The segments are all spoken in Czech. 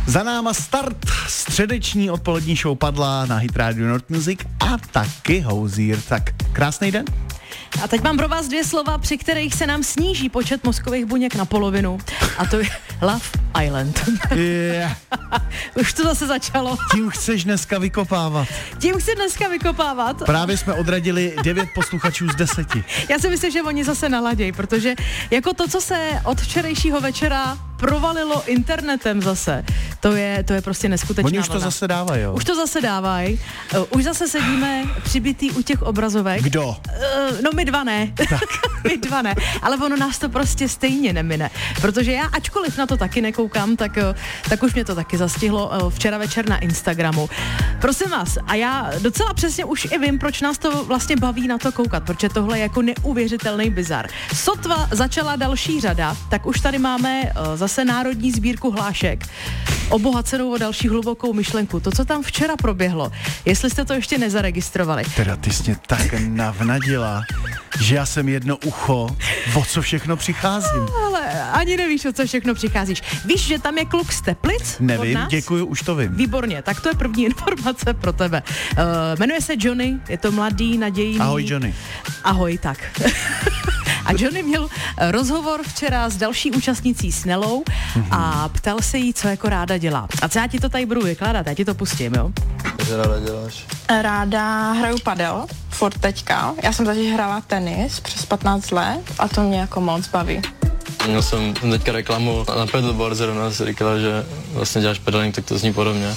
Za náma start středeční odpolední show Padla na Hit Radio North Music a taky Hozier. Tak krásný den. A teď mám pro vás 2 slova, při kterých se nám sníží počet mozkových buněk na polovinu. A to je Love Island. Yeah. Už to zase začalo. Tím chceš dneska vykopávat. Tím chci dneska vykopávat. Právě jsme odradili 9 posluchačů z 10. Já si myslím, že oni zase naladějí, protože jako to, co se od včerejšího večera provalilo internetem zase, to je prostě neskutečná Oni už to vlna. zase dávají, jo? Už to zase dávají. Už zase sedíme přibitý u těch obrazovek. Kdo? No my dva ne. My dva ne. Ale ono nás to prostě stejně nemine. Protože já, ačkoliv na to taky nekoukám, tak už mě to taky zastihlo včera večer na Instagramu. Prosím vás, a já docela přesně už i vím, proč nás to vlastně baví na to koukat, protože tohle je jako neuvěřitelný bizar. Sotva začala další řada, tak už tady máme zase národní sbírku hlášek, obohacenou o další hlubokou myšlenku. To, co tam včera proběhlo, jestli jste to ještě nezaregistrovali. Teda ty jsi mě tak navnadila, že já jsem jedno ucho, o co všechno přicházím. Ale ani nevíš, o co všechno přicházíš. Víš, že tam je kluk z Teplic? Nevím, děkuju, už to vím. Výborně, tak to je první informace pro tebe. Jmenuje se Johnny, je to mladý, nadějný. Ahoj, Johnny. Ahoj, tak. A Johnny měl rozhovor včera s další účastnicí s Nelou a ptal se jí, co jako ráda dělá. A co já ti to tady budu vykládat, já ti to pustím, jo? Co ráda děláš? Ráda hraju padel, furt teďka. Já jsem zatím hrála tenis přes 15 let a to mě jako moc baví. Měl jsem teďka reklamu na pedalboard, zrovna si říkala, že vlastně děláš pedaling, tak to zní podobně.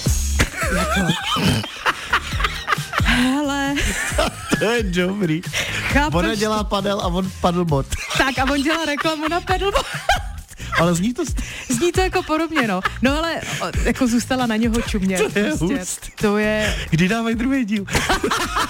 Hele. To je dobrý. Chápeš? Ona dělá padel a on paddleboard. Tak a on dělá reklamu na pedalboard. Ale zní to... Zní to jako podobně, no. No ale jako zůstala na něho čumět. To je prostě. hust. To je... Kdy dávají druhý díl?